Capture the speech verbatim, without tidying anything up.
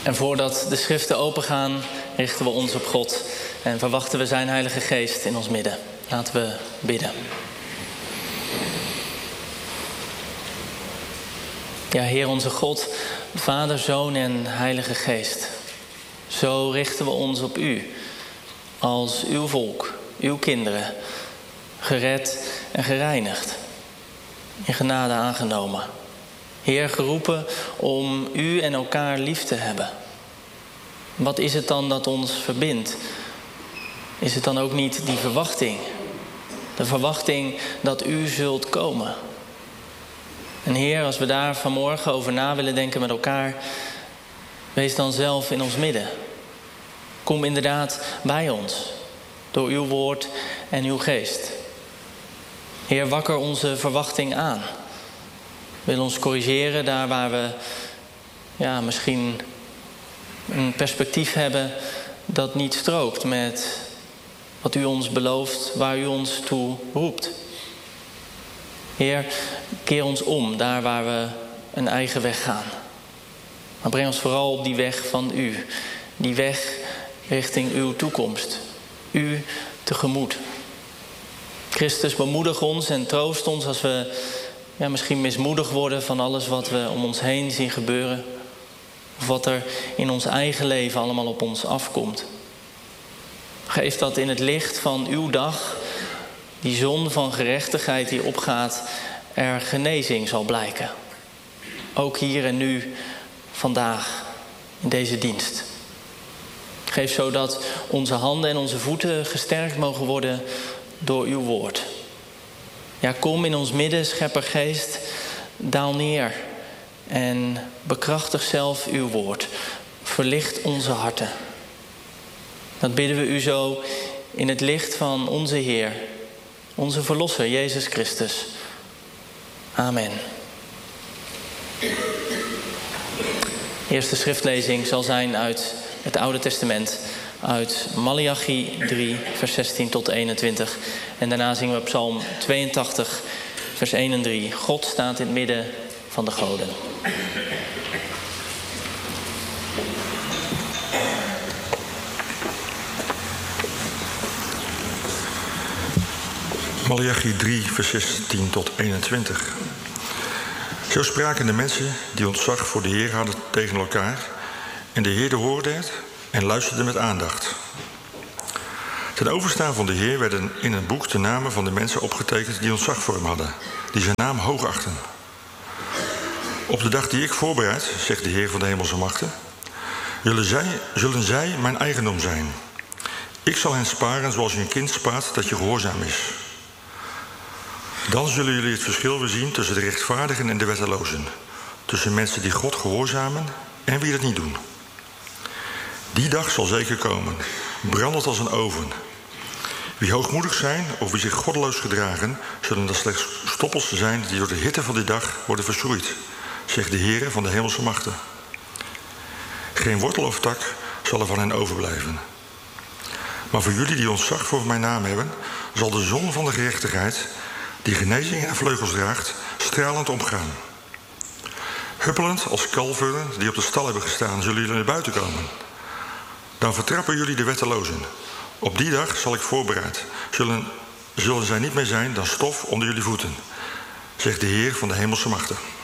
En voordat de schriften opengaan, richten we ons op God en verwachten we zijn Heilige Geest in ons midden. Laten we bidden. Ja, Heer onze God, Vader, Zoon en Heilige Geest. Zo richten we ons op U, als uw volk, uw kinderen, gered en gereinigd, in genade aangenomen. Heer, geroepen om U en elkaar lief te hebben. Wat is het dan dat ons verbindt? Is het dan ook niet die verwachting? De verwachting dat U zult komen. En Heer, als we daar vanmorgen over na willen denken met elkaar, wees dan zelf in ons midden. Kom inderdaad bij ons, door uw woord en uw geest. Heer, wakker onze verwachting aan. Wil ons corrigeren daar waar we ja, misschien een perspectief hebben dat niet strookt met wat u ons belooft, waar u ons toe roept. Heer, keer ons om daar waar we een eigen weg gaan. Maar breng ons vooral op die weg van u. Die weg richting uw toekomst. U tegemoet. Christus, bemoedig ons en troost ons als we ja, misschien mismoedig worden van alles wat we om ons heen zien gebeuren. Of wat er in ons eigen leven allemaal op ons afkomt. Geef dat in het licht van uw dag, die zon van gerechtigheid die opgaat, er genezing zal blijken. Ook hier en nu, vandaag, in deze dienst. Geef zodat onze handen en onze voeten gesterkt mogen worden door uw woord. Ja, kom in ons midden, scheppergeest, daal neer en bekrachtig zelf uw woord. Verlicht onze harten. Dat bidden we u zo in het licht van onze Heer, onze Verlosser, Jezus Christus. Amen. De eerste schriftlezing zal zijn uit het Oude Testament, uit Maleachi drie, vers zestien tot eenentwintig. En daarna zingen we Psalm tweeëntachtig, vers één en drie. God staat in het midden van de goden. Maleachi drie, vers zestien tot eenentwintig. Zo spraken de mensen die ontzag voor de Heer hadden tegen elkaar. En de Heer hoorde het en luisterde met aandacht. Ten overstaan van de Heer werden in een boek de namen van de mensen opgetekend die ontzag voor hem hadden, die zijn naam hoog achten. Op de dag die ik voorbereid, zegt de Heer van de hemelse machten, zullen zij, zullen zij mijn eigendom zijn. Ik zal hen sparen zoals je een kind spaart dat je gehoorzaam is. Dan zullen jullie het verschil weer zien tussen de rechtvaardigen en de wettelozen, tussen mensen die God gehoorzamen en wie dat niet doen. Die dag zal zeker komen, brandend als een oven. Wie hoogmoedig zijn of wie zich goddeloos gedragen, zullen dat slechts stoppels zijn die door de hitte van die dag worden verschroeid, zegt de Heer van de hemelse machten. Geen wortel of tak zal er van hen overblijven. Maar voor jullie die ontzag voor mijn naam hebben, zal de zon van de gerechtigheid, die genezing en vleugels draagt, stralend omgaan. Huppelend als kalveren die op de stal hebben gestaan, zullen jullie naar buiten komen. Dan vertrappen jullie de wettelozen. Op die dag zal ik voorbereid. Zullen, zullen zij niet meer zijn dan stof onder jullie voeten, zegt de Heer van de hemelse machten.